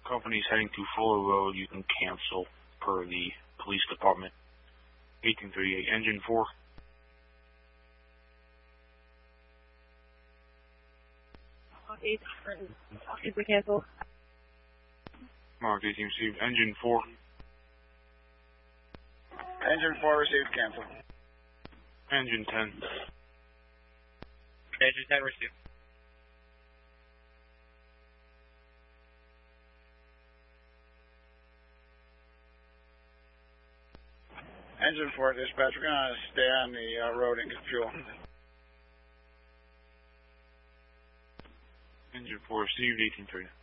Company's heading to Fuller Road. You can cancel per the police department. 1838, engine 4. Is it cancel? Mark 18 received. Engine 4. Engine 4 received, cancel. Engine 10. Engine 10 received. Engine 4 dispatch, we're going to stay on the road and get fuel. Engine 4 received. 1830.